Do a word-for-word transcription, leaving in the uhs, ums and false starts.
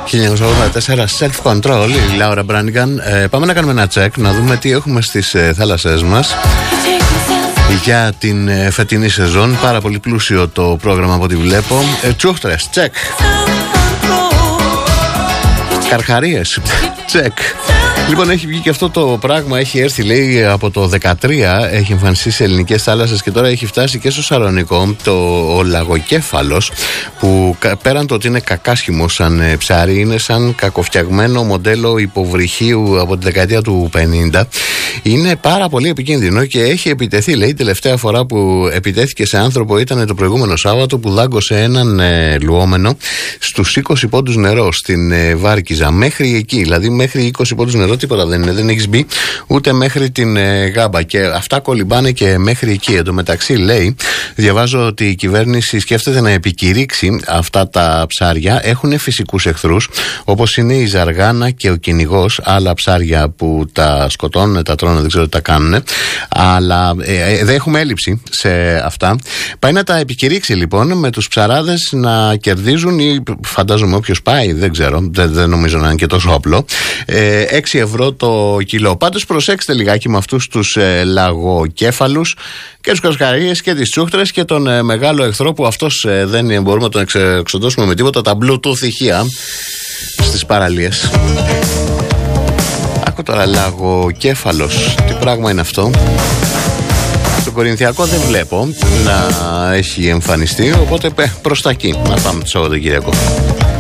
χίλια εννιακόσια ογδόντα τέσσερα Self Control, η Laura Branigan. ε, Πάμε να κάνουμε ένα check, να δούμε τι έχουμε στις ε, θάλασσές μας για την ε, φετινή σεζόν. Πάρα πολύ πλούσιο το πρόγραμμα από ό,τι βλέπω. ε, Τσούχτρες, check. Καρχαρίες, check. Λοιπόν, έχει βγει και αυτό το πράγμα, έχει έρθει λέει από το δεκατρία, έχει εμφανιστεί σε ελληνικές θάλασσες και τώρα έχει φτάσει και στο Σαλονικό το ο λαγοκέφαλος, που πέραν το ότι είναι κακάσχημο σαν ψάρι, είναι σαν κακοφτιαγμένο μοντέλο υποβρυχίου από τη δεκαετία του πενήντα. Είναι πάρα πολύ επικίνδυνο και έχει επιτεθεί, λέει, τελευταία φορά που επιτέθηκε σε άνθρωπο ήταν το προηγούμενο Σάββατο, που δάγκωσε έναν ε, λουόμενο στους είκοσι πόντους νερό στην ε, Βάρκιζα. Μέχρι εκεί, δηλαδή μέχρι είκοσι πόντους νερό τίποτα δεν είναι, δεν έχεις μπει ούτε μέχρι την ε, Γάμπα, και αυτά κολυμπάνε και μέχρι εκεί. Εν τω μεταξύ, λέει, διαβάζω ότι η κυβέρνηση σκέφτεται να επικηρύξει αυτά τα ψάρια. Έχουν φυσικούς εχθρούς, όπως είναι η ζαργάνα και ο κυνηγός, άλλα ψάρια που τα σκοτώνουν, τα τρώνε, δεν ξέρω τι τα κάνουν, αλλά ε, ε, δεν έχουμε έλλειψη σε αυτά. Πάει να τα επικηρύξει λοιπόν, με τους ψαράδες να κερδίζουν, ή φαντάζομαι όποιος πάει, δεν ξέρω, δεν, δεν νομίζω να είναι και τόσο απλό, ε, έξι ευρώ το κιλό. Πάντως προσέξτε λιγάκι με αυτούς τους ε, λαγοκέφαλους και τους καρχαρίες και τις τσούχτρες και τον ε, μεγάλο εχθρό, που αυτός ε, δεν μπορούμε να τον εξε, εξοντώσουμε με τίποτα, τα Bluetooth ηχεία στις παραλίες. Άκου τώρα, λαγοκέφαλος, τι πράγμα είναι αυτό? Στο Κορινθιακό δεν βλέπω να έχει εμφανιστεί, οπότε προς τα εκεί να πάμε το Σαββατοκύριακο.